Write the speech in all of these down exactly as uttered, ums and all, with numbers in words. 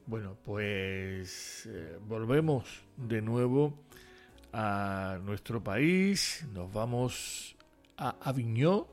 Bueno, pues eh, volvemos de nuevo a nuestro país, nos vamos a Aviñó,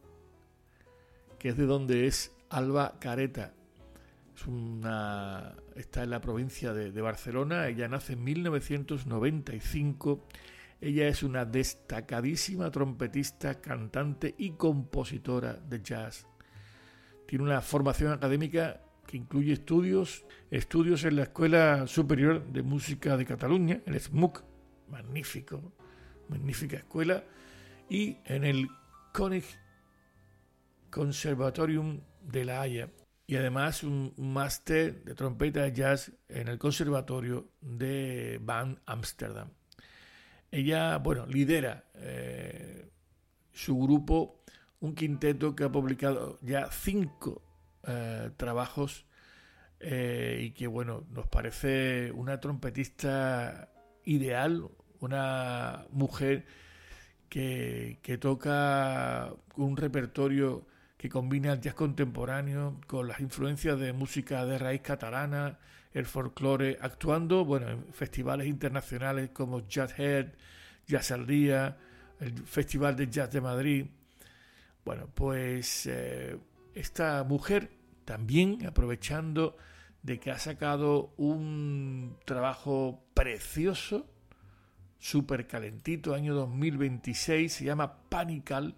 que es de donde es Alba Careta. Es una, está en la provincia de, de Barcelona. Ella nace en mil novecientos noventa y cinco. Ella es una destacadísima trompetista, cantante y compositora de jazz. Tiene una formación académica que incluye estudios, estudios en la Escuela Superior de Música de Cataluña, el S M U C, magnífico, magnífica escuela, y en el Koninklijk Conservatorium de La Haya, y además un, un máster de trompeta de jazz en el Conservatorio de Van Amsterdam. Ella, bueno, lidera eh, su grupo, un quinteto que ha publicado ya cinco eh, trabajos eh, y que, bueno, nos parece una trompetista ideal, una mujer que, que toca un repertorio que combina el jazz contemporáneo con las influencias de música de raíz catalana, el folclore, actuando, bueno, en festivales internacionales como Jazz Head, Jazz al Día, el Festival de Jazz de Madrid. Bueno, pues eh, esta mujer también, aprovechando de que ha sacado un trabajo precioso, súper calentito, año dos mil veintiséis, se llama Panical,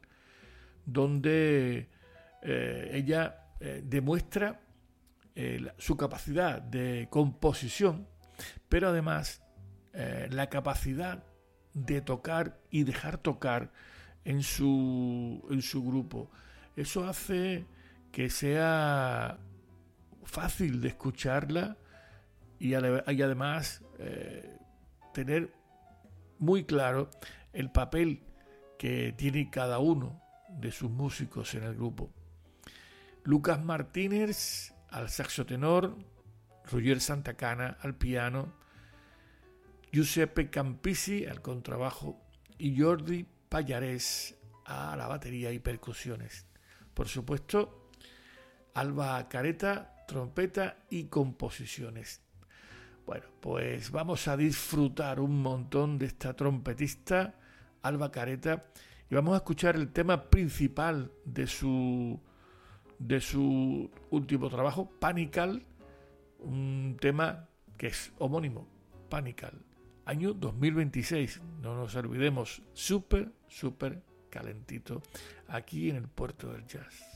donde eh, ella eh, demuestra eh, la, su capacidad de composición, pero además eh, la capacidad de tocar y dejar tocar en su, en su grupo. Eso hace que sea fácil de escucharla y, y además eh, tener muy claro el papel que tiene cada uno de sus músicos en el grupo. Lucas Martínez al saxo tenor, Roger Santacana al piano, Giuseppe Campisi al contrabajo y Jordi Pallarés a la batería y percusiones. Por supuesto, Alba Careta, trompeta y composiciones. Bueno, pues vamos a disfrutar un montón de esta trompetista, Alba Careta, y vamos a escuchar el tema principal de su, de su último trabajo, Panical, un tema que es homónimo, Panical, año dos mil veintiséis, no nos olvidemos, súper, súper calentito, aquí en el Puerto del Jazz.